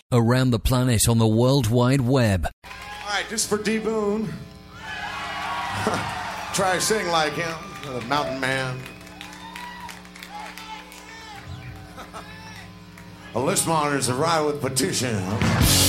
around the planet on the World Wide Web. All right, this is for D. Boone. Try to sing like him, the mountain man. A list monitor's arrived with petition.